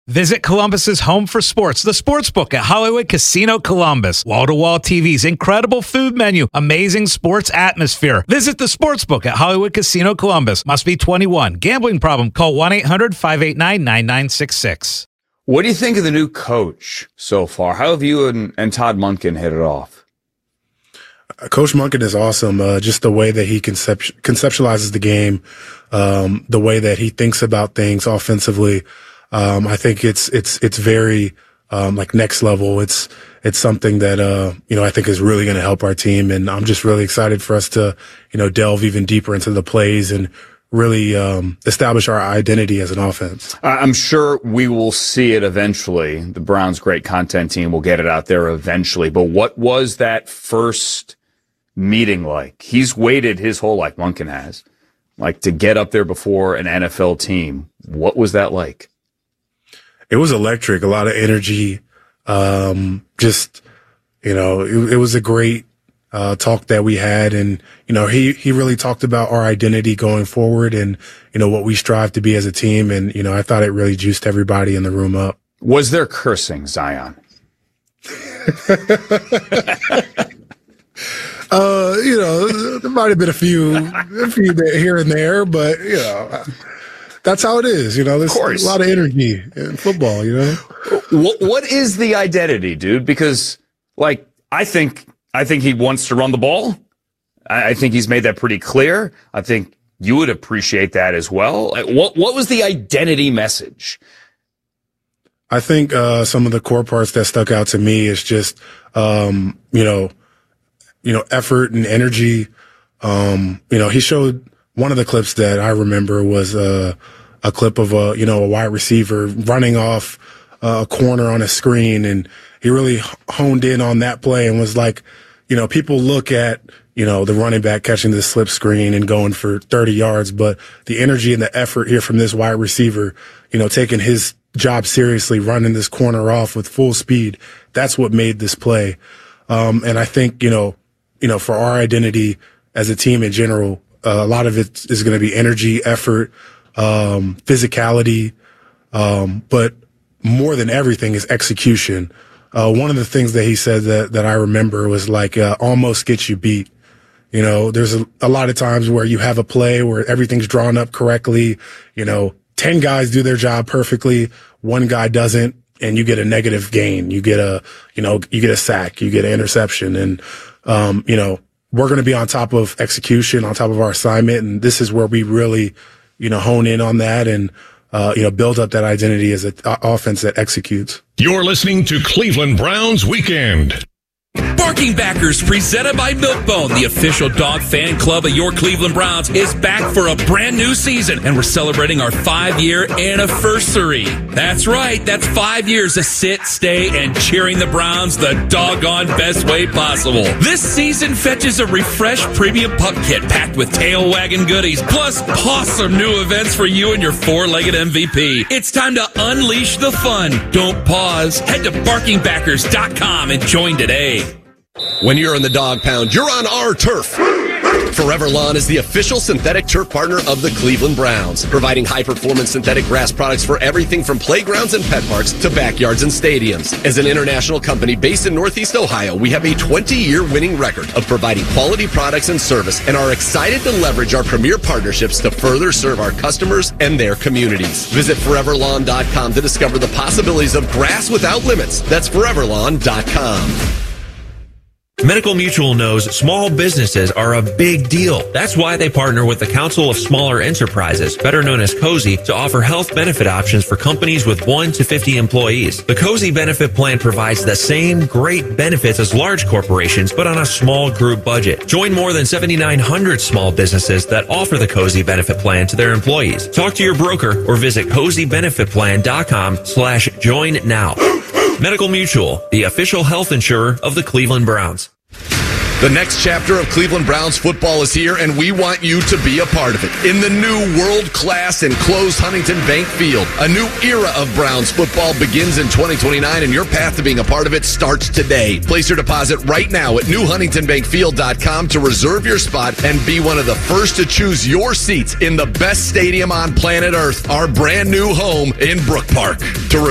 Visit Columbus's home for sports, the Sportsbook at Hollywood Casino Columbus. Wall-to-wall TVs, incredible food menu, amazing sports atmosphere. Visit the Sportsbook at Hollywood Casino Columbus. Must be 21. Gambling problem? Call 1-800-589-9966. What do you think of the new coach so far? How have you and Todd Monken hit it off? Coach Monken is awesome. Just the way that he conceptualizes the game, the way that he thinks about things offensively. I think it's very, like next level. It's something that, I think is really going to help our team. And I'm just really excited for us to, delve even deeper into the plays and really, establish our identity as an offense. I'm sure we will see it eventually. The Browns' great content team will get it out there eventually. But what was that first meeting like? He's waited his whole life, Monken has, like to get up there before an NFL team. What was that like? It was electric, a lot of energy. It was a great, talk that we had. And, he really talked about our identity going forward and, what we strive to be as a team. And, I thought it really juiced everybody in the room up. Was there cursing, Zion? There might have been a few here and there, but, that's how it is, There's a lot of energy in football, What is the identity, dude? Because, I think he wants to run the ball. I think he's made that pretty clear. I think you would appreciate that as well. What was the identity message? I think some of the core parts that stuck out to me is just, effort and energy. He showed one of the clips that I remember was a clip of a wide receiver running off a corner on a screen, and he really honed in on that play and was like, people look at the running back catching the slip screen and going for 30 yards, but the energy and the effort here from this wide receiver, taking his job seriously, running this corner off with full speed, that's what made this play. And I think for our identity as a team in general, a lot of it is going to be energy, effort, physicality, but more than everything is execution. One of the things that he said that I remember was almost gets you beat. There's a lot of times where you have a play where everything's drawn up correctly. 10 guys do their job perfectly. One guy doesn't, and you get a negative gain. You get a sack, you get an interception. And, we're going to be on top of execution, on top of our assignment. And this is where we really, hone in on that and, build up that identity as an offense that executes. You're listening to Cleveland Browns Weekend. Barking Backers, presented by Milk-Bone, the official dog fan club of your Cleveland Browns, is back for a brand new season, and we're celebrating our 5-year anniversary. That's right, that's 5 years of sit, stay, and cheering the Browns the doggone best way possible. This season fetches a refreshed premium pup kit packed with tail wagging goodies, plus awesome new events for you and your four-legged MVP. It's time to unleash the fun. Don't pause. Head to barkingbackers.com and join today. When you're in the dog pound, you're on our turf. Forever Lawn is the official synthetic turf partner of the Cleveland Browns, providing high-performance synthetic grass products for everything from playgrounds and pet parks to backyards and stadiums. As an international company based in Northeast Ohio, we have a 20-year winning record of providing quality products and service and are excited to leverage our premier partnerships to further serve our customers and their communities. Visit foreverlawn.com to discover the possibilities of grass without limits. That's foreverlawn.com. Medical Mutual knows small businesses are a big deal. That's why they partner with the Council of Smaller Enterprises, better known as COSI, to offer health benefit options for companies with 1 to 50 employees. The COSI benefit plan provides the same great benefits as large corporations, but on a small group budget. Join more than 7,900 small businesses that offer the COSI benefit plan to their employees. Talk to your broker or visit COSIbenefitplan.com/join now. Medical Mutual, the official health insurer of the Cleveland Browns. The next chapter of Cleveland Browns football is here, and we want you to be a part of it. In the new world-class enclosed Huntington Bank Field, a new era of Browns football begins in 2029, and your path to being a part of it starts today. Place your deposit right now at newhuntingtonbankfield.com to reserve your spot and be one of the first to choose your seats in the best stadium on planet Earth, our brand new home in Brook Park. To